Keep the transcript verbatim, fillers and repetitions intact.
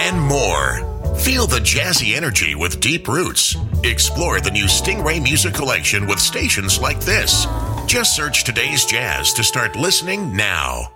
and more. Feel the jazzy energy with deep roots. Explore the new Stingray Music Collection with stations like this. Just search Today's Jazz to start listening now.